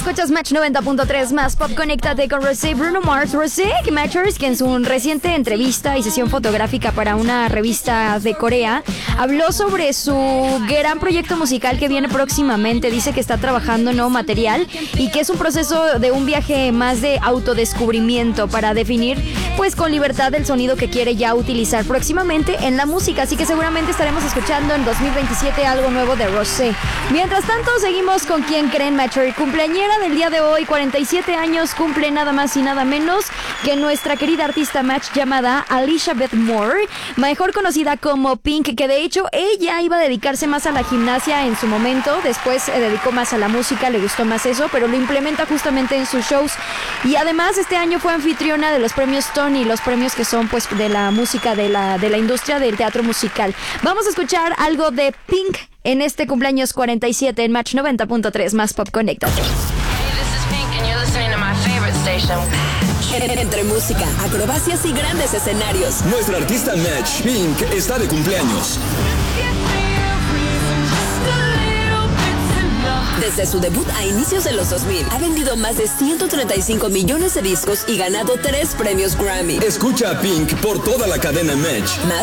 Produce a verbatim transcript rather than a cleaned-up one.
Escuchas Match noventa punto tres más Pop. Conéctate con Rosé, Bruno Mars. Rosé Matchers, que en su reciente entrevista y sesión fotográfica para una revista de Corea habló sobre su gran proyecto musical que viene próximamente. Dice que está trabajando en nuevo material y que es un proceso de un viaje más de autodescubrimiento para definir pues con libertad el sonido que quiere ya utilizar próximamente en la música. Así que seguramente estaremos escuchando en dos mil veintisiete algo nuevo de Rosé. Mientras tanto, seguimos con Quién creen Matcher. Cumpleañera del día de hoy, cuarenta y siete años, cumple nada más y nada menos que nuestra querida artista Match llamada Elizabeth Moore, mejor conocida como Pink, que de hecho ella iba a dedicarse más a la gimnasia en su momento, después se dedicó más a la música, le gustó más eso, pero lo implementa justamente en sus shows. Y además este año fue anfitriona de los premios Tony, los premios que son pues de la música, de la, de la industria del teatro musical. Vamos a escuchar algo de Pink en este cumpleaños cuarenta y siete en Match noventa punto tres más Pop. Conéctate. Entre música, acrobacias y grandes escenarios, nuestra artista Match, Pink, está de cumpleaños. Desde su debut a inicios de los dos mil, ha vendido más de ciento treinta y cinco millones de discos y ganado tres premios Grammy. Escucha a Pink por toda la cadena Match. Más